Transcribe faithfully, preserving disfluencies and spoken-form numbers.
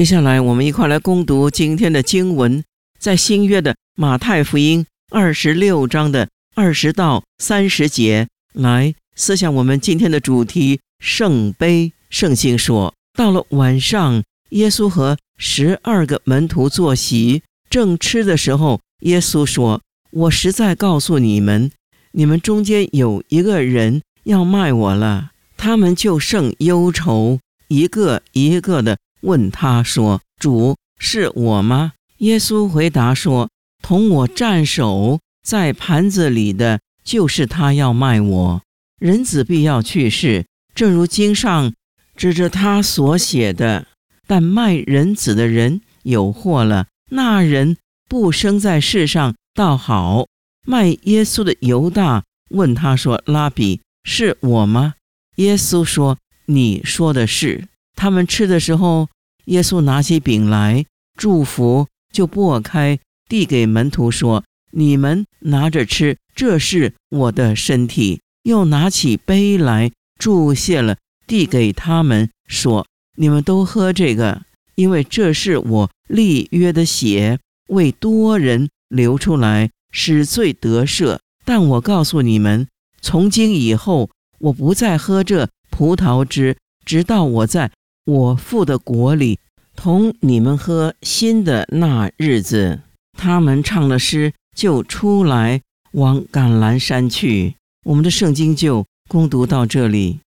接下来我们一块来攻读今天的经文，在新约的马太福音二十六章的二十到三十节，来思想我们今天的主题圣杯。圣经说，到了晚上，耶稣和十二个门徒坐席，正吃的时候，耶稣说，我实在告诉你们，你们中间有一个人要卖我了。他们就甚忧愁，一个一个的问他说，主，是我吗？耶稣回答说，同我蘸手在盘子里的，就是他要卖我。人子必要去世，正如经上指着他所写的，但卖人子的人有祸了。那人不生在世上倒好。卖耶稣的犹大问他说，拉比，是我吗？耶稣说，你说的是。他们吃的时候，耶稣拿起饼来，祝福，就擘开，递给门徒说，你们拿着吃，这是我的身体。又拿起杯来，祝谢了，递给他们说，你们都喝这个，因为这是我立约的血，为多人流出来，使罪得赦。但我告诉你们，从今以后，我不再喝这葡萄汁，直到我在我父的国里同你们喝新的那日子。他们唱了诗，就出来往橄榄山去。我们的圣经就攻读到这里。